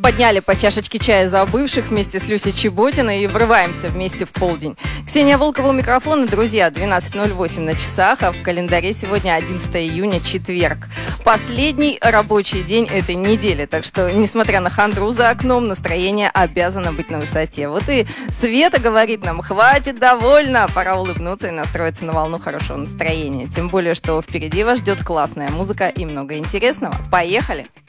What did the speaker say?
подняли по чашечке чая за бывших вместе с Люсей Чеботиной и врываемся вместе в полдень. Ксения Волкова у микрофона, друзья, 12:08 на часах, а в календаре сегодня 11 июня, четверг. Последний рабочий день этой недели, так что, несмотря на хандру за окном, настроение обязано быть на высоте. Вот и Света говорит нам: хватит, довольно, пора улыбнуться и настроиться на волну хорошего настроения. Тем более, что впереди вас ждет классная музыка и много интересного. Поехали!